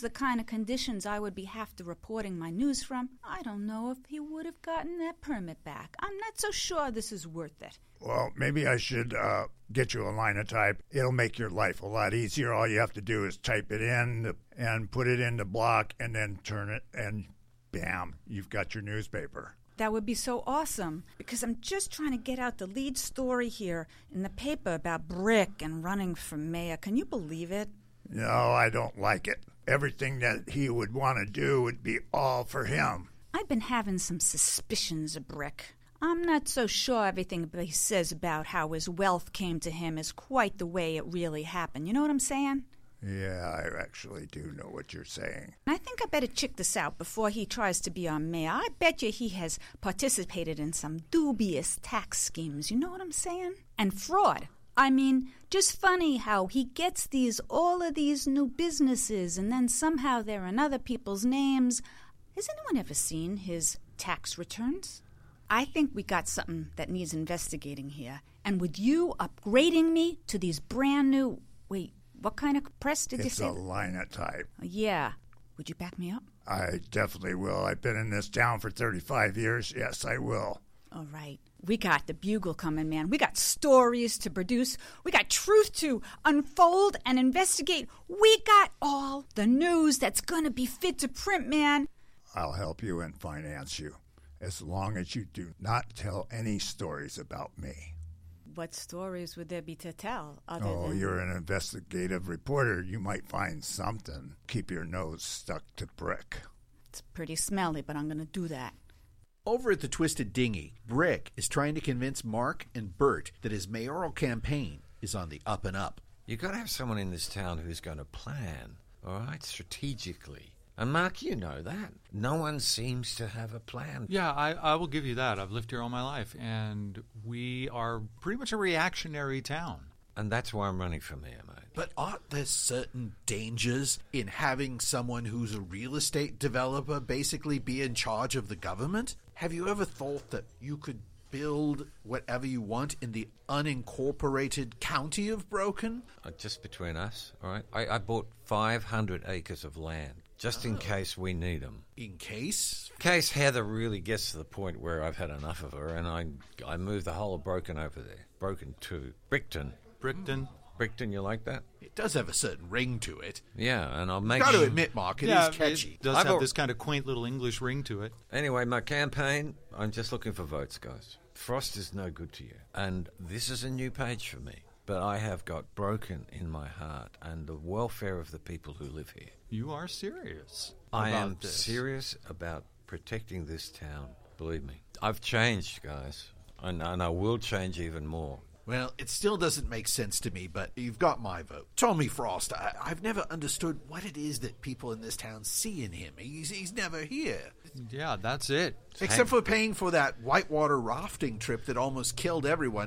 the kind of conditions I would be have to reporting my news from, I don't know if he would have gotten that permit back. I'm not so sure this is worth it. Well, maybe I should get you a linotype. It'll make your life a lot easier. All you have to do is type it in and put it in the block and then turn it, and bam, you've got your newspaper. That would be so awesome, because I'm just trying to get out the lead story here in the paper about Brick and running for mayor. Can you believe it? No, I don't like it. Everything that he would want to do would be all for him. I've been having some suspicions of Brick. I'm not so sure everything he says about how his wealth came to him is quite the way it really happened. You know what I'm saying? Yeah, I actually do know what you're saying. I think I better check this out before he tries to be our mayor. I bet you he has participated in some dubious tax schemes. You know what I'm saying? And fraud. I mean, just funny how he gets all of these new businesses and then somehow they're in other people's names. Has anyone ever seen his tax returns? I think we got something that needs investigating here. And with you upgrading me to these brand new... Wait, what kind of press did you say? It's a linotype. Yeah. Would you back me up? I definitely will. I've been in this town for 35 years. Yes, I will. All right. We got the Bugle coming, man. We got stories to produce. We got truth to unfold and investigate. We got all the news that's going to be fit to print, man. I'll help you and finance you, as long as you do not tell any stories about me. What stories would there be to tell? You're an investigative reporter. You might find something. Keep your nose stuck to Brick. It's pretty smelly, but I'm going to do that. Over at the Twisted Dinghy, Brick is trying to convince Mark and Bert that his mayoral campaign is on the up and up. You got to have someone in this town who's going to plan, all right, strategically. And Mark, you know that. No one seems to have a plan. Yeah, I will give you that. I've lived here all my life, and we are pretty much a reactionary town. And that's why I'm running for mayor, mate. But aren't there certain dangers in having someone who's a real estate developer basically be in charge of the government? Have you ever thought that you could build whatever you want in the unincorporated county of Broken? Just between us, all right? I bought 500 acres of land. Just in case we need them. In case? In case Heather really gets to the point where I've had enough of her and I move the whole of Broken over there. Broken to Brickton. Brickton, you like that? It does have a certain ring to it. Yeah, and I'll make... Got to admit, Mark, it is catchy. It does have this kind of quaint little English ring to it. Anyway, my campaign, I'm just looking for votes, guys. Frost is no good to you. And this is a new page for me. But I have got Broken in my heart and the welfare of the people who live here. You are serious. I am serious about protecting this town. Believe me. I've changed, guys. And I will change even more. Well, it still doesn't make sense to me, but you've got my vote. Tommy Frost, I've never understood what it is that people in this town see in him. He's never here. Yeah, that's it. Except for paying for that whitewater rafting trip that almost killed everyone.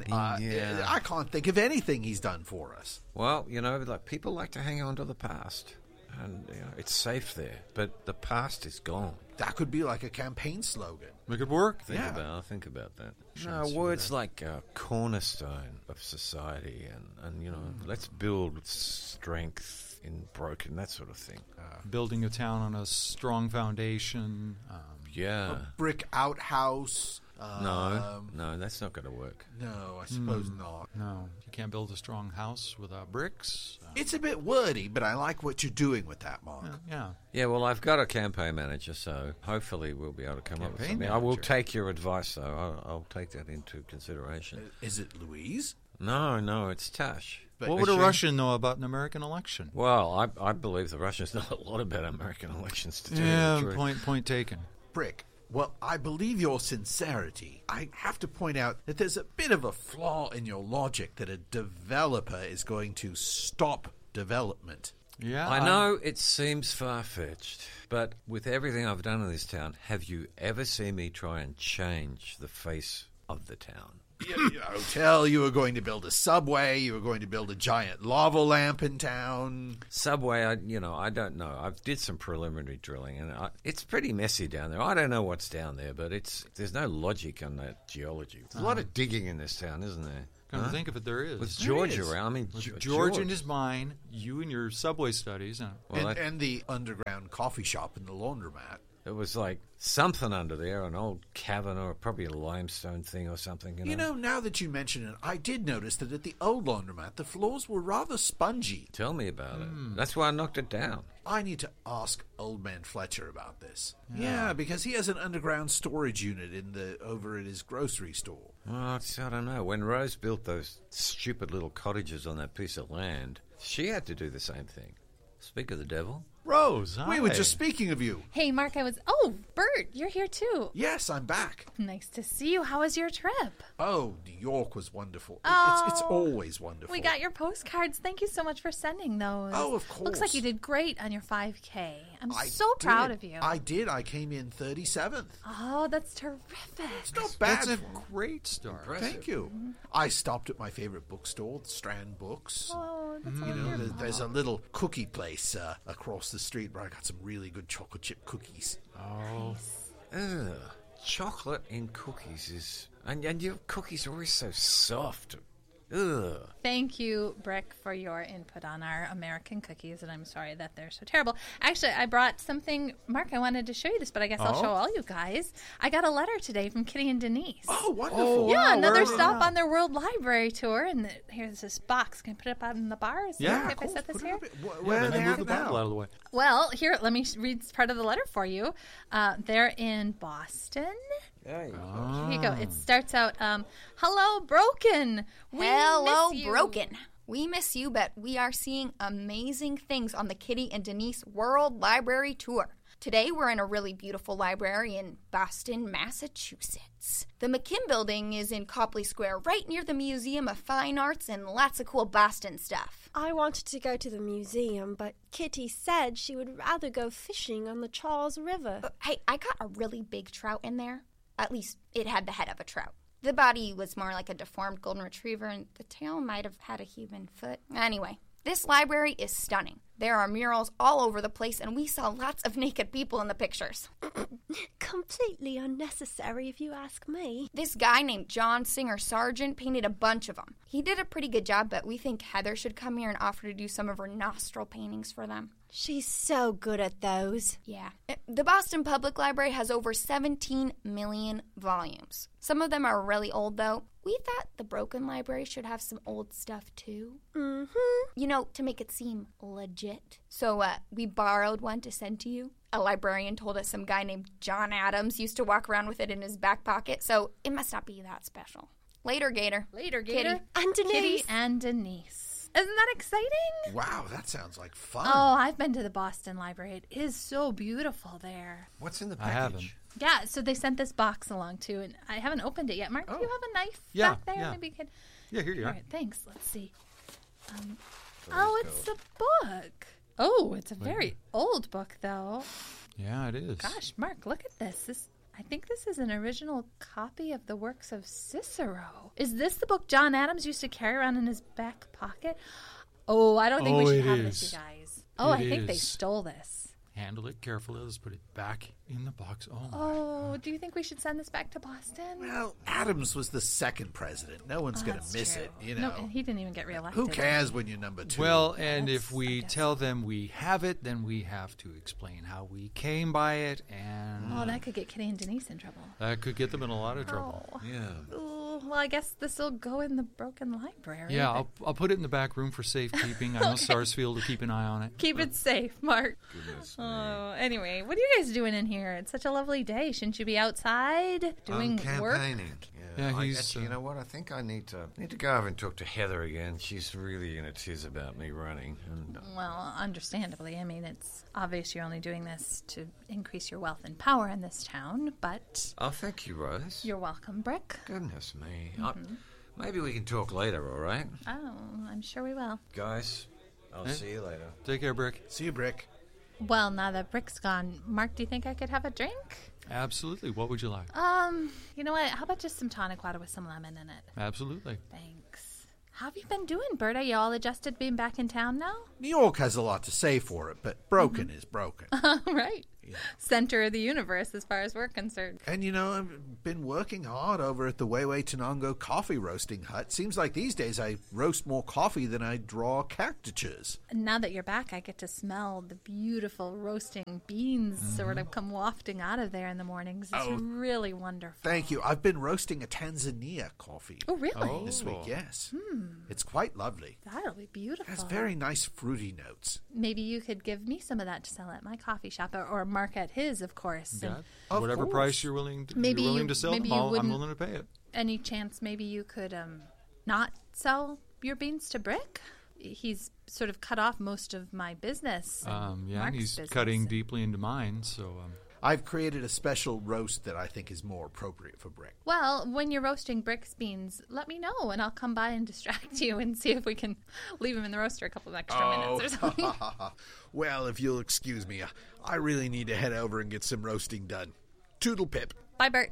I can't think of anything he's done for us. Well, people like to hang on to the past. And it's safe there. But the past is gone. That could be like a campaign slogan. Make it work? Think about that. No, words like cornerstone of society and let's build strength in Broken, that sort of thing. Building a town on a strong foundation. A brick outhouse. No, that's not going to work. No, I suppose not. No, you can't build a strong house without bricks. It's a bit wordy, but I like what you're doing with that, Mark. Yeah, well, I've got a campaign manager, so hopefully we'll be able to come up with something. I will take your advice, though. I'll take that into consideration. Is it Louise? No, it's Tash. But what would a Russian know about an American election? Well, I believe the Russians know a lot about American elections, to tell you the truth. Point taken. Brick. Well, I believe your sincerity. I have to point out that there's a bit of a flaw in your logic that a developer is going to stop development. Yeah, I know it seems far-fetched, but with everything I've done in this town, have you ever seen me try and change the face of the town? Hotel, you were going to build a subway, you were going to build a giant lava lamp in town. Subway, I don't know. I did some preliminary drilling, and it's pretty messy down there. I don't know what's down there, but there's no logic on that geology. There's a lot of digging in this town, isn't there? Come to think of it, there is. With George is. around. I mean, With George and his mine, you and your subway studies. Well, and the underground coffee shop and the laundromat. it was like something under there, an old cavern or probably a limestone thing or something. You know, now that you mention it, I did notice that at the old laundromat, the floors were rather spongy. Tell me about it. That's why I knocked it down. I need to ask Old Man Fletcher about this. Yeah, because he has an underground storage unit over at his grocery store. Well, I don't know. When Rose built those stupid little cottages on that piece of land, she had to do the same thing. Speak of the devil. Rose, We were just speaking of you. Hey, Mark, Oh, Bert, you're here too. Yes, I'm back. Nice to see you. How was your trip? Oh, New York was wonderful. It's Oh, always wonderful. We got your postcards. Thank you so much for sending those. Oh, of course. Looks like you did great on your 5K. I'm I so proud did. of you. I did. I came in 37th. Oh, that's terrific. It's not bad. That's a for- great start. Thank you. I stopped at my favorite bookstore, Strand Books. Oh, that's You know, wonderful. there's a little cookie place across the street where I got some really good chocolate chip cookies. Ugh. Chocolate in cookies is... And your cookies are always so soft. Ugh. Thank you, Brick, for your input on our American cookies, and I'm sorry that they're so terrible. Actually, I brought something. Mark, I wanted to show you this, but I guess I'll show all you guys. I got a letter today from Kitty and Denise. Oh, wonderful. Yeah, another where- stop on their World Library tour, and here's this box. Can I put it up out in the bar? Is it Yeah, okay of if I set this here? Where Yeah, are then they move at the Bible out now? of the way. Well, here, let me read part of the letter for you. They're in Boston. Hey. Here you go. It starts out, hello, Broken. We Hello, miss you. Broken. We miss you, but we are seeing amazing things on the Kitty and Denise World Library Tour. Today, we're in a really beautiful library in Boston, Massachusetts. The McKim Building is in Copley Square, right near the Museum of Fine Arts, and lots of cool Boston stuff. I wanted to go to the museum, but Kitty said she would rather go fishing on the Charles River. Hey, I got a really big trout in there. At least, it had the head of a trout. The body was more like a deformed golden retriever, and the tail might have had a human foot. Anyway, this library is stunning. There are murals all over the place, and we saw lots of naked people in the pictures. Completely unnecessary, if you ask me. This guy named John Singer Sargent painted a bunch of them. He did a pretty good job, but we think Heather should come here and offer to do some of her nostril paintings for them. She's so good at those. Yeah. The Boston Public Library has over 17 million volumes. Some of them are really old, though. We thought the Broken Library should have some old stuff, too. Mm-hmm. You know, to make it seem legit. So, we borrowed one to send to you. A librarian told us some guy named John Adams used to walk around with it in his back pocket, so it must not be that special. Later, Gator. Later, Kitty. Gator. And Denise. Kitty and Denise. Isn't that exciting? Wow, that sounds like fun. Oh, I've been to the Boston Library. It is so beautiful there. What's in the I package? haven't. Yeah, so they sent this box along too, and I haven't opened it yet. Mark, do you have a knife Yeah, back there? yeah. Maybe you could. Yeah, here you All are. right, thanks. Let's see. Oh, it's a book. Oh, it's a very old book, though. Yeah, it is. Gosh, Mark, look at this. I think this is an original copy of the works of Cicero. Is this the book John Adams used to carry around in his back pocket? Oh, I don't think we Oh, should it have is. this, you guys. Oh, It I think they is. stole this. Handle it carefully. Let's put it back in the box. Oh, my. Oh, do you think we should send this back to Boston? Well, Adams was the second president. No one's going to That's miss true. it, you know. No, he didn't even get reelected. Who cares when you're number two? Well, and That's- if we I guess. tell them we have it, then we have to explain how we came by it, and Oh, that could get Kitty and Denise in trouble. that could get them in a lot of trouble. Oh. Yeah. Ooh, well, I guess this will go in the Broken Library. Yeah, but I'll put it in the back room for safekeeping. I know Sarsfield will keep an eye on it. keep it safe, Mark. Goodness me. Oh, anyway, what are you guys doing in here? It's such a lovely day. Shouldn't you be outside doing I'm work? campaigning. Yeah, I- he's, actually, you know what? I think I need to go over and talk to Heather again. She's really in a tiz about me running. And Well, understandably. I mean, it's obvious you're only doing this to increase your wealth and power in this town, but oh, thank you, Rose. you're welcome, Brick. Goodness me. Maybe we can talk later, all right? Oh, I'm sure we will. Guys, I'll see you later. Take care, Brick. See you, Brick. Well, now that Brick's gone, Mark, do you think I could have a drink? Absolutely. What would you like? You know what? How about just some tonic water with some lemon in it? Absolutely. Thanks. How have you been doing, Bert? Are you all adjusted being back in town now? New York has a lot to say for it, but broken is broken. Right. center of the universe as far as we're concerned. And, I've been working hard over at the Weiwei Tenango Coffee Roasting Hut. Seems like these days I roast more coffee than I draw caricatures. Now that you're back, I get to smell the beautiful roasting beans sort of come wafting out of there in the mornings. It's really wonderful. Thank you. I've been roasting a Tanzania coffee. Oh, really? This week, yes. It's quite lovely. That'll be beautiful. It has very nice fruity notes. Maybe you could give me some of that to sell at my coffee shop, or Mark at his, of course. Yeah. And Whatever course. price you're willing to sell them, I'm willing to pay it. Any chance maybe you could not sell your beans to Brick? He's sort of cut off most of my business. And Mark's he's business. cutting deeply into mine, so... I've created a special roast that I think is more appropriate for Brick. Well, when you're roasting Brick's beans, let me know, and I'll come by and distract you and see if we can leave him in the roaster a couple of extra minutes or something. Well, if you'll excuse me, I really need to head over and get some roasting done. Toodle pip. Bye, Bert.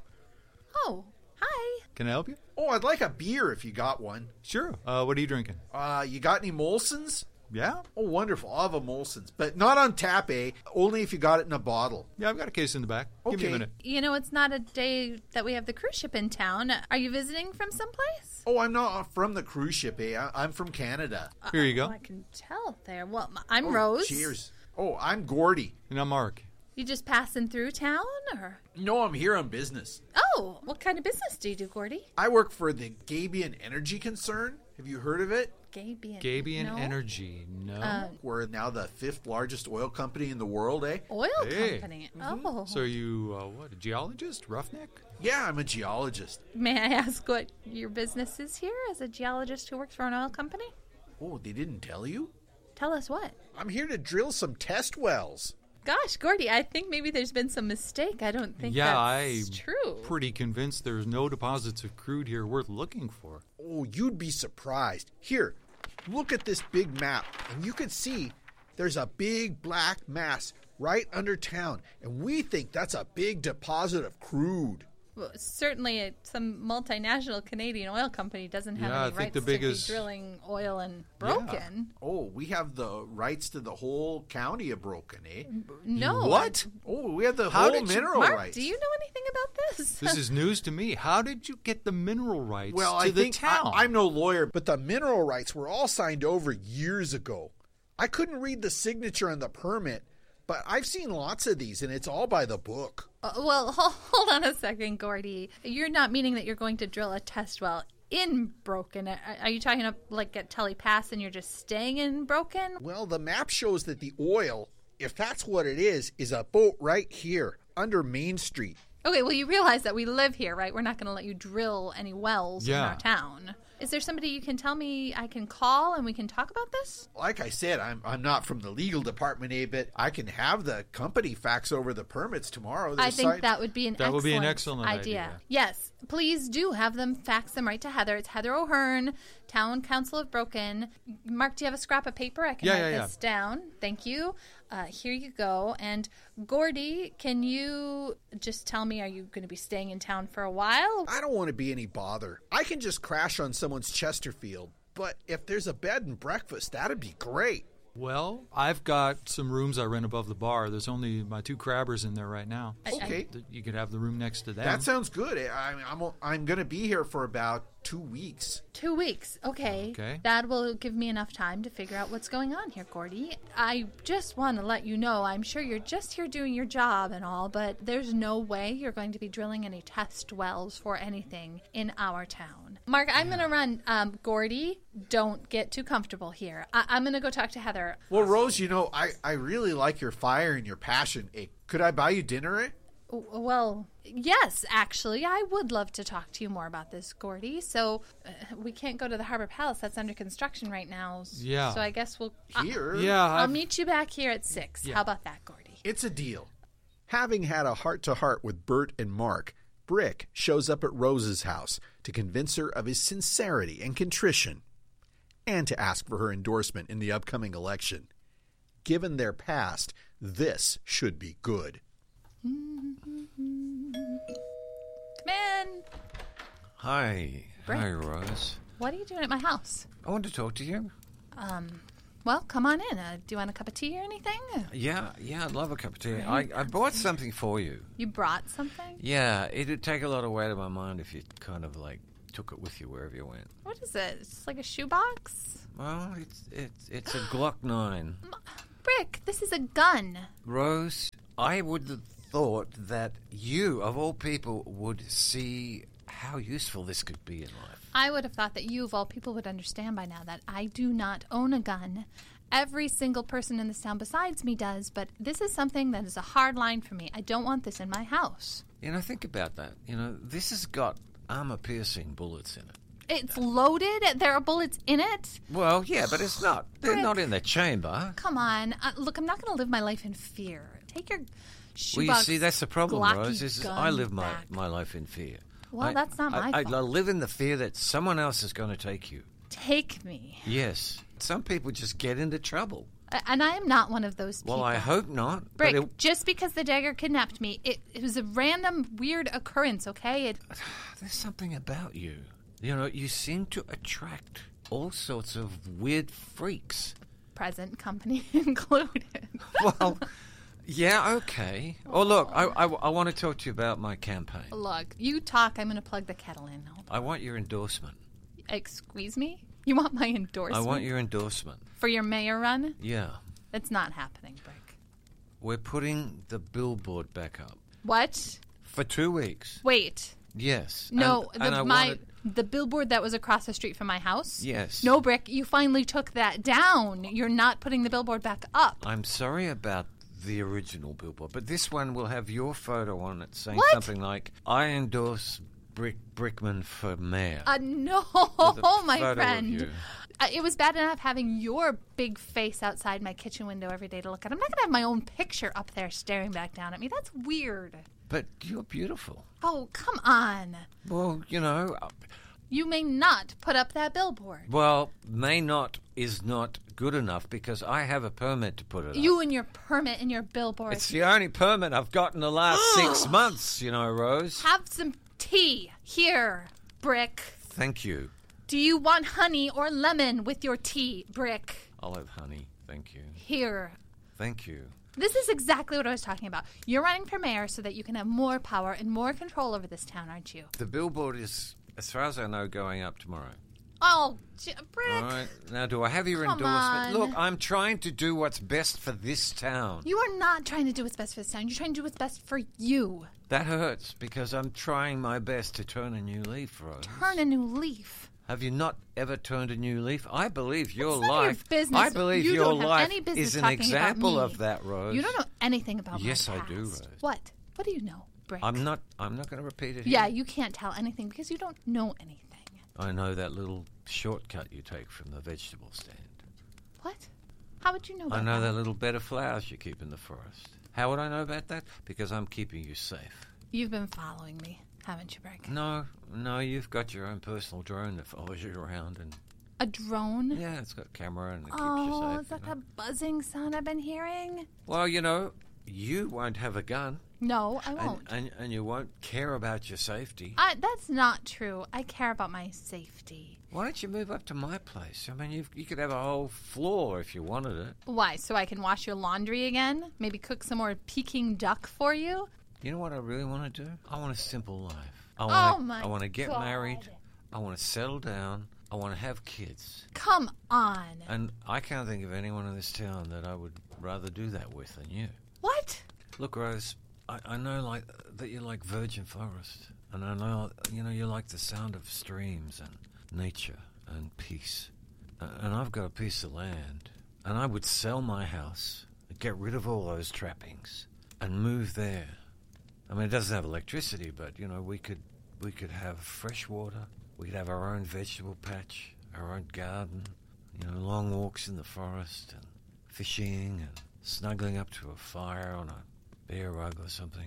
Oh, hi. Can I help you? Oh, I'd like a beer if you got one. Sure. What are you drinking? You got any Molsons? Yeah? Oh, wonderful. I'll have a Molson's, but not on tap, eh? Only if you got it in a bottle. Yeah, I've got a case in the back. Give me a Okay. minute. It's not a day that we have the cruise ship in town. Are you visiting from someplace? Oh, I'm not from the cruise ship, eh? I'm from Canada. Here you go. I can tell there. Well, I'm Rose. Cheers. Oh, I'm Gordy. And I'm Mark. You just passing through town, or? No, I'm here on business. Oh, what kind of business do you do, Gordy? I work for the Gabian Energy Concern. Have you heard of it? Gabian. No? Energy. No. We're now the 5th largest oil company in the world, eh? Oil Hey. company. Oh. So you, a geologist? Roughneck? Yeah, I'm a geologist. May I ask what your business is here as a geologist who works for an oil company? Oh, they didn't tell you? Tell us what. I'm here to drill some test wells. Gosh, Gordy, I think maybe there's been some mistake. I don't think that's I'm true. pretty convinced there's no deposits of crude here worth looking for. Oh, you'd be surprised. Here, look at this big map, and you can see there's a big black mass right under town, and we think that's a big deposit of crude. Well, certainly, some multinational Canadian oil company doesn't have Yeah, I any think rights the to biggest- be drilling oil in Broken. Oh, we have the rights to the whole county of Broken, eh? No. What? Oh, we have the How whole did you- mineral Mark, rights. do you know anything about this? This is news to me. How did you get the mineral rights Well, to I the think town? I'm no lawyer, but the mineral rights were all signed over years ago. I couldn't read the signature on the permit, but I've seen lots of these, and it's all by the book. Well, hold on a second, Gordy. You're not meaning that you're going to drill a test well in Broken. Are you talking about like at Tully Pass and you're just staying in Broken? Well, the map shows that the oil, if that's what it is a boat right here under Main Street. Okay, well, you realize that we live here, right? We're not going to let you drill any wells in Yeah. our town. Is there somebody you can tell me I can call and we can talk about this? Like I said, I'm not from the legal department, but I can have the company fax over the permits tomorrow. I There's think side- that would be an That would be an excellent excellent idea. Yes, please do have them fax them right to Heather. It's Heather O'Hearn, Town Council of Broken. Mark, do you have a scrap of paper? I can write this down. Thank you. Here you go. And Gordy, can you just tell me, are you going to be staying in town for a while? I don't want to be any bother. I can just crash on someone's Chesterfield. But if there's a bed and breakfast, that'd be great. Well, I've got some rooms I rent above the bar. There's only my 2 crabbers in there right now. Okay. You could have the room next to them. That sounds good. I'm going to be here for about 2 weeks. 2 weeks. Okay. Okay. That will give me enough time to figure out what's going on here, Gordy. I just want to let you know, I'm sure you're just here doing your job and all, but there's no way you're going to be drilling any test wells for anything in our town. Mark, I'm going to run. Gordy, don't get too comfortable here. I'm going to go talk to Heather. Well, Rose, I really like your fire and your passion. Hey, could I buy you dinner? Well, yes, actually, I would love to talk to you more about this, Gordy. So we can't go to the Harbor Palace. That's under construction right now. Yeah. So I guess we'll... Here? Yeah, I'll meet you back here at 6. Yeah. How about that, Gordy? It's a deal. Having had a heart-to-heart with Bert and Mark, Brick shows up at Rose's house to convince her of his sincerity and contrition, and to ask for her endorsement in the upcoming election. Given their past, this should be good. Come in. Hi. Brick. Hi, Rose. What are you doing at my house? I want to talk to you. Well, come on in. Do you want a cup of tea or anything? Yeah, I'd love a cup of tea. I bought something for you. You brought something? Yeah, it'd take a lot of weight of my mind if you kind of like took it with you wherever you went. What is it? It's just like a shoebox? Well, it's a Glock 9. Brick, this is a gun. Rose, I would have thought that you, of all people, would see how useful this could be in life. I would have thought that you, of all people, would understand by now that I do not own a gun. Every single person in this town besides me does, but this is something that is a hard line for me. I don't want this in my house. Think about that. This has got armor-piercing bullets in it. It's loaded? There are bullets in it? Well, yeah, but it's not. They're not in the chamber. Come on. Look, I'm not going to live my life in fear. Take your shoebox. Well, you see, that's the problem, Glocky Rose. Is gun I live back. my life in fear. Well, that's not my I fault. live in the fear that someone else is going to take you. Take me. Yes. Some people just get into trouble. And I am not one of those people. Well, I hope not. Brick, just because the dagger kidnapped me, it was a random, weird occurrence, okay? There's something about you. You seem to attract all sorts of weird freaks. Present company included. Well, yeah, okay. Oh, look, I want to talk to you about my campaign. Look, you talk, I'm going to plug the kettle in. I want your endorsement. Excuse me? You want my endorsement? I want your endorsement. For your mayor run? Yeah. It's not happening, Brick. We're putting the billboard back up. What? For 2 weeks. Wait. Yes. No, and the billboard that was across the street from my house? Yes. No, Brick, you finally took that down. You're not putting the billboard back up. I'm sorry about the original billboard, but this one will have your photo on it saying What? something like, I endorse Brickman for mayor. No, With a my photo of friend. you. It was bad enough having your big face outside my kitchen window every day to look at. I'm not going to have my own picture up there staring back down at me. That's weird. But you're beautiful. Oh, come on. Well, You may not put up that billboard. may not is not good enough because I have a permit to put it up. You and your permit and your billboard. It's the only permit I've got in the last 6 months, Rose. Have some tea here, Brick. Thank you. Do you want honey or lemon with your tea, Brick? I'll have honey. Thank you. Here. Thank you. This is exactly what I was talking about. You're running for mayor so that you can have more power and more control over this town, aren't you? The billboard is, as far as I know, going up tomorrow. Oh, Brick. All right. Now, do I have your Come endorsement? on. Look, I'm trying to do what's best for this town. You are not trying to do what's best for this town. You're trying to do what's best for you. That hurts because I'm trying my best to turn a new leaf, Rose. Turn a new leaf. Have you not ever turned a new leaf? I believe your It's none of your life. business. I believe You your don't have life any business is an talking about example me. of that, Rose. You don't know anything about Yes, my I past. do, Rose. What? What do you know, Brick? I'm not going to repeat it. Yeah, here. you can't tell anything because you don't know anything. I know that little shortcut you take from the vegetable stand. What? How would you know about I know that little bed of flowers you keep in the forest. How would I know about that? Because I'm keeping you safe. You've been following me, haven't you, Brick? No, you've got your own personal drone that follows you around, and A drone? yeah, it's got camera and it keeps you Oh, safe. is that you know. that buzzing sound I've been hearing? Well, you won't have a gun, No, I won't. and you won't care about your safety. That's not true. I care about my safety. Why don't you move up to my place? I mean, you could have a whole floor if you wanted it. Why? So I can wash your laundry again? Maybe cook some more Peking duck for you? You know what I really want to do? I want a simple life. I my want to get God. married. I want to settle down. I want to have kids. Come on. And I can't think of anyone in this town that I would rather do that with than you. What? Look, Rose, I know that you like virgin forest. And I know, you like the sound of streams and nature and peace. And I've got a piece of land. And I would sell my house, get rid of all those trappings, and move there. I mean, it doesn't have electricity, but, we could have fresh water. We could have our own vegetable patch, our own garden, long walks in the forest and fishing and snuggling up to a fire on a bear rug or something,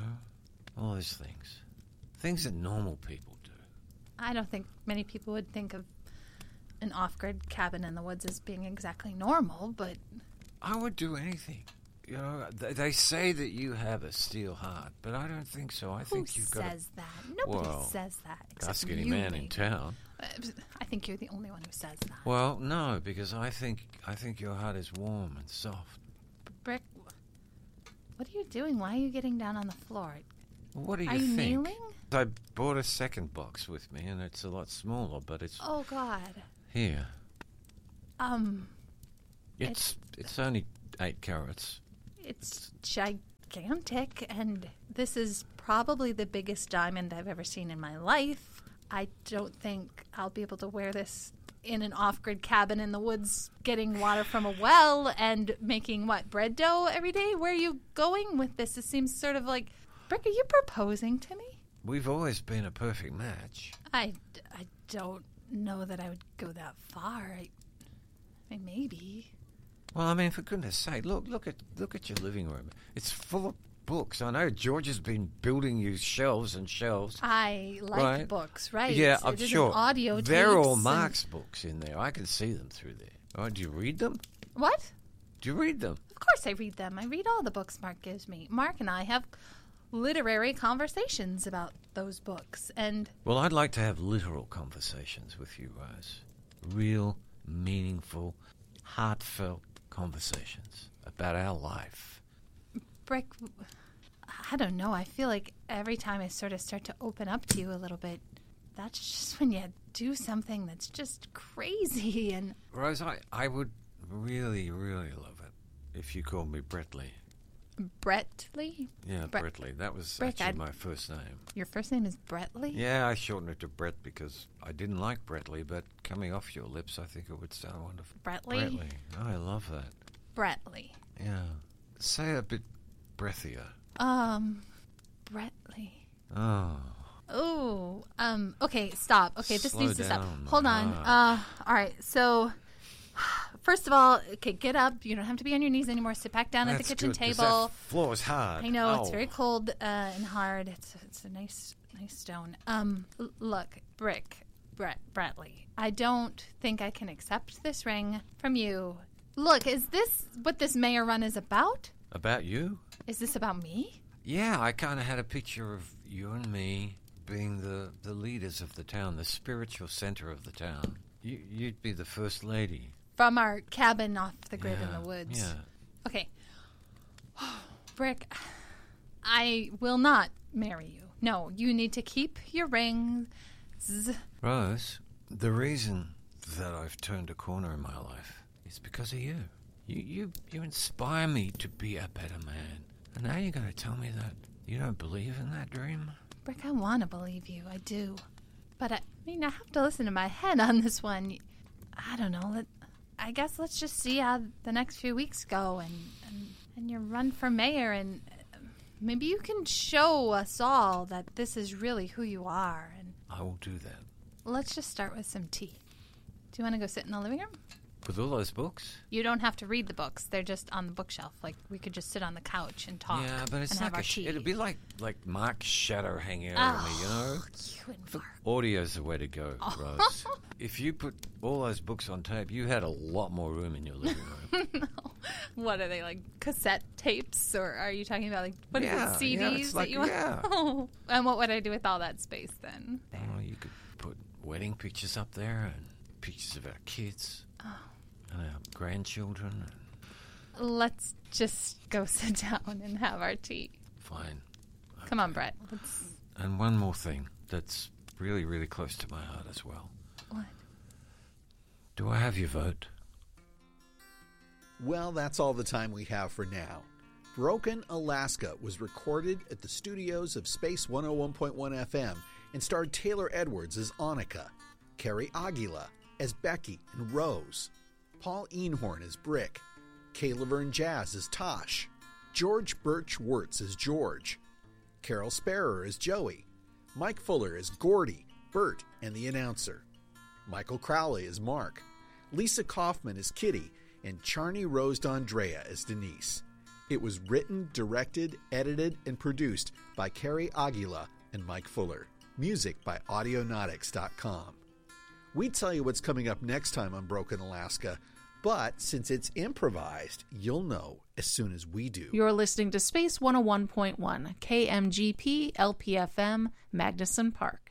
all those things. Things that normal people do. I don't think many people would think of an off-grid cabin in the woods as being exactly normal, but... I would do anything. You know, they say that you have a steel heart, but I don't think so. I think you've got. Who says that? Nobody says that. The Except skinny you, man maybe. in town. I think you're the only one who says that. Well, no, because I think your heart is warm and soft. Brick, what are you doing? Why are you getting down on the floor? What do you Are you think? kneeling? I bought a second box with me, and it's a lot smaller, but it's Oh God. here. It's It's only 8 carats. It's gigantic, and this is probably the biggest diamond I've ever seen in my life. I don't think I'll be able to wear this in an off-grid cabin in the woods, getting water from a well and making, bread dough every day? Where are you going with this? It seems sort of like, Brick, are you proposing to me? We've always been a perfect match. I don't know that I would go that far. I mean, maybe. Well, I mean, for goodness sake, look at your living room. It's full of books. I know George has been building you shelves and shelves. I like Right. books, right? Yeah, I'm It isn't sure. audio They're tapes all and- Mark's books in there. I can see them through there. Oh, do you read them? What? Do you read them? Of course I read them. I read all the books Mark gives me. Mark and I have literary conversations about those books, and Well, I'd like to have literal conversations with you, Rose. Real, meaningful, heartfelt conversations about our life. Brick, I don't know. I feel like every time I sort of start to open up to you a little bit, that's just when you do something that's just crazy. And Rose, I would really, really love it if you called me Bretley. Bretley? Yeah, Bre- Bretley. That was Brick, actually my first name. Your first name is Bretley? Yeah, I shortened it to Brett because I didn't like Bretley, but coming off your lips, I think it would sound wonderful. Bretley? Bretley. Oh, I love that. Bretley. Yeah. Say a bit breathier. Bretley. Oh. Oh, okay, stop. Okay, this Slow needs to stop. down, Hold on. All right, so first of all, okay, get up. You don't have to be on your knees anymore. Sit back down at the That's kitchen good, 'cause table. That floor is hard. I know it's Ow. very cold and hard. It's a nice stone. Look, Bretley. I don't think I can accept this ring from you. Look, is this what this mayor run is about? About you? Is this about me? Yeah, I kind of had a picture of you and me being the leaders of the town, the spiritual center of the town. You'd be the first lady. From our cabin off the grid in Yeah, the woods. Yeah. Okay. Brick, I will not marry you. No, you need to keep your rings. Rose, the reason that I've turned a corner in my life is because of you. You inspire me to be a better man. And now you're going to tell me that you don't believe in that dream? Brick, I want to believe you. I do. But I have to listen to my head on this one. I don't know. I guess let's just see how the next few weeks go and your run for mayor, and maybe you can show us all that this is really who you are. And I will do that. let's just start with some tea. Do you want to go sit in the living room? With all those books? You don't have to read the books. They're just on the bookshelf. Like, we could just sit on the couch and talk. Yeah, but it's and like have our tea. it'd be like Mark's shadow hanging over me, you know? You and Mark. Audio's the way to go, Rose. If you put all those books on tape, you had a lot more room in your living room. No. What are they, like cassette tapes? Or are you talking about, like, what is Yeah, it, CDs yeah, it's that like- you want? yeah. Oh. And what would I do with all that space then? Oh, you could put wedding pictures up there and pictures of our kids and our grandchildren. Let's just go sit down and have our tea. Fine. Come on, Brett. Let's... And one more thing that's really, really close to my heart as well. What? Do I have your vote? Well, that's all the time we have for now. Broken Alaska was recorded at the studios of Space 101.1 FM and starred Taylor Edwards as Annika, Carrie Aguila as Becky and Rose, Paul Einhorn as Brick, Kayla Vern Jazz as Tosh, George Birch Wirtz as George, Carol Sparrow as Joey, Mike Fuller as Gordy, Bert, and the announcer, Michael Crowley as Mark, Lisa Kaufman as Kitty, and Charney Rose D'Andrea as Denise. It was written, directed, edited, and produced by Carrie Aguila and Mike Fuller. Music by Audionautics.com. We tell you what's coming up next time on Broken Alaska But since it's improvised, you'll know as soon as we do. You're listening to Space 101.1, KMGP, LPFM, Magnuson Park.